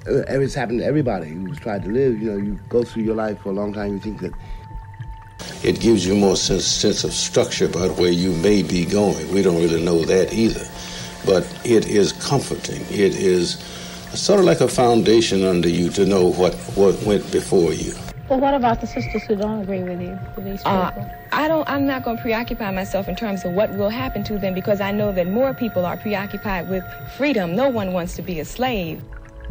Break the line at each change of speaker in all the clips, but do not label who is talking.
It's happened to everybody who's tried to live. You know, you go through your life for a long time, you think that
it gives you more sense of structure about where you may be going. We don't really know that either. But it is comforting. It is sort of like a foundation under you to know what went before you.
Well, what about the sisters who don't agree with you, with these people?
I'm not going to preoccupy myself in terms of what will happen to them, because I know that more people are preoccupied with freedom. No one wants to be a slave.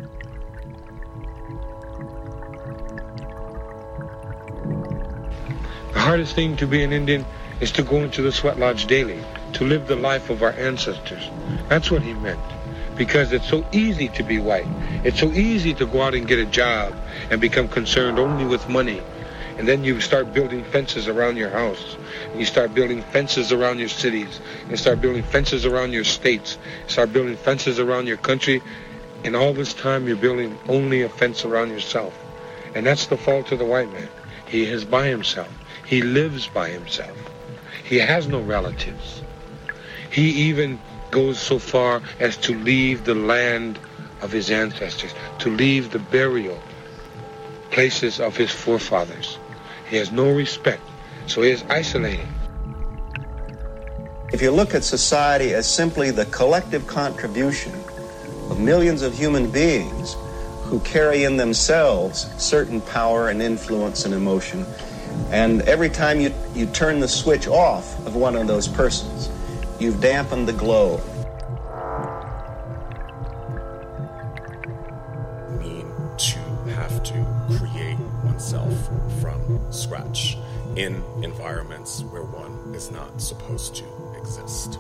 The hardest thing to be an Indian is to go into the sweat lodge daily, to live the life of our ancestors. That's what he meant. Because it's so easy to be white. It's so easy to go out and get a job and become concerned only with money. And then you start building fences around your house. And you start building fences around your cities. You start building fences around your states. You start building fences around your country. And all this time you're building only a fence around yourself. And that's the fault of the white man. He is by himself. He lives by himself. He has no relatives. He even goes so far as to leave the land of his ancestors, to leave the burial places of his forefathers. He has no respect, so he is isolated.
If you look at society as simply the collective contribution of millions of human beings who carry in themselves certain power and influence and emotion, and every time you turn the switch off of one of those persons, you've dampened the glow.
Mean to have to create oneself from scratch in environments where one is not supposed to exist.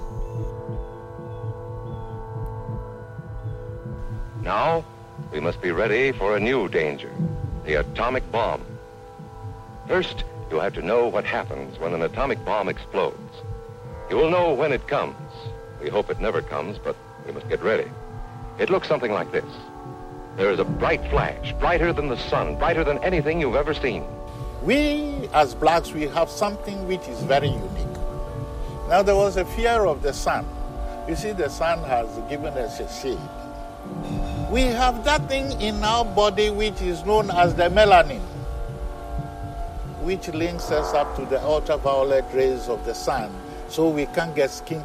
Now, we must be ready for a new danger, the atomic bomb. First, you have to know what happens when an atomic bomb explodes. You will know when it comes. We hope it never comes, but we must get ready. It looks something like this. There is a bright flash, brighter than the sun, brighter than anything you've ever seen.
We, as blacks, we have something which is very unique. Now, there was a fear of the sun. You see, the sun has given us a shade. We have that thing in our body which is known as the melanin, which links us up to the ultraviolet rays of the sun, so we can't get skin